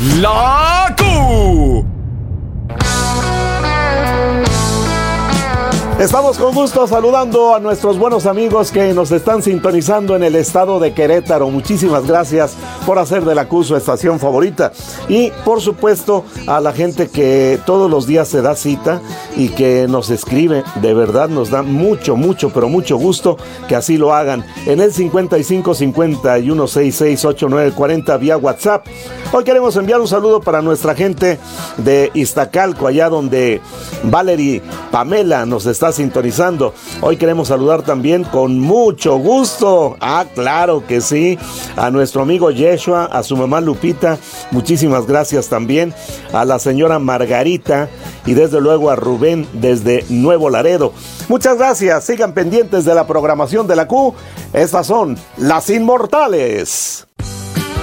La Q. Estamos con gusto saludando a nuestros buenos amigos que nos están sintonizando en el estado de Querétaro. Muchísimas gracias por hacer de la Q su estación favorita. Y por supuesto a la gente que todos los días se da cita y que nos escribe. De verdad nos da mucho gusto que así lo hagan. En el 55 51 66 89 40 vía WhatsApp. Hoy queremos enviar un saludo para nuestra gente de Iztacalco, allá donde Valerie Pamela nos está sintonizando. Hoy queremos saludar también con mucho gusto, claro que sí, a nuestro amigo Yeshua, a su mamá Lupita, muchísimas gracias también, a la señora Margarita y desde luego a Rubén desde Nuevo Laredo. Muchas gracias, sigan pendientes de la programación de la Q. Estas son las Inmortales.